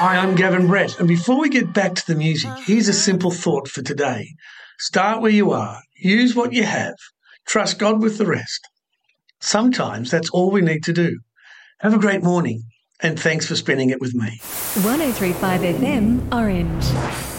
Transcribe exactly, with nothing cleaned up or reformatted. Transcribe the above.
Hi, I'm Gavin Brett, and before we get back to the music, here's a simple thought for today. Start where you are, use what you have, trust God with the rest. Sometimes that's all we need to do. Have a great morning, and thanks for spending it with me. one oh three point five F M, Orange.